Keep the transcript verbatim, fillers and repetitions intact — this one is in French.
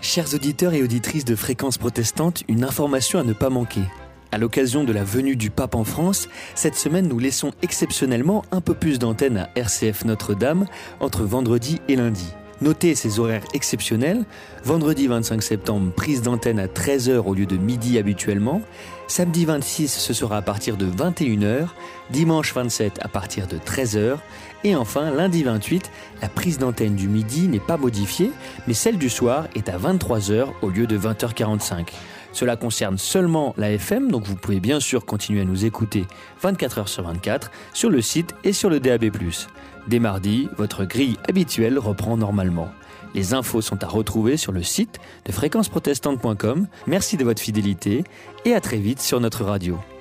Chers auditeurs et auditrices de Fréquence Protestante, une information à ne pas manquer. À l'occasion de la venue du pape en France, cette semaine nous laissons exceptionnellement un peu plus d'antenne à R C F Notre-Dame entre vendredi et lundi. Notez ces horaires exceptionnels. Vendredi vingt-cinq septembre, prise d'antenne à treize heures au lieu de midi habituellement. Samedi vingt-six, ce sera à partir de vingt et une heures. Dimanche vingt-sept, à partir de treize heures. Et enfin, lundi vingt-huit, la prise d'antenne du midi n'est pas modifiée, mais celle du soir est à vingt-trois heures au lieu de vingt heures quarante-cinq. Cela concerne seulement la F M, donc vous pouvez bien sûr continuer à nous écouter vingt-quatre heures sur vingt-quatre sur le site et sur le D A B plus. Dès mardi, votre grille habituelle reprend normalement. Les infos sont à retrouver sur le site de fréquence protestante point com. Merci de votre fidélité et à très vite sur notre radio.